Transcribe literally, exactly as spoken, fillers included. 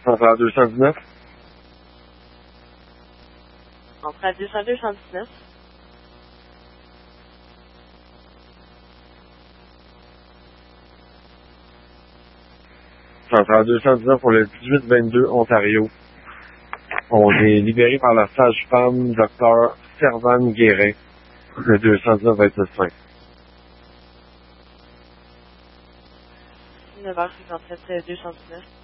Centrale deux cent dix-neuf. Centrale deux cent deux cent dix-neuf. Centrale deux cent dix-neuf pour le dix-huit vingt-deux Ontario. On est libéré par la sage-femme docteur Servane Guérin. Le deux cent dix-neuf vingt-sept cinq. neuf heures cinquante-sept deux cent dix-neuf.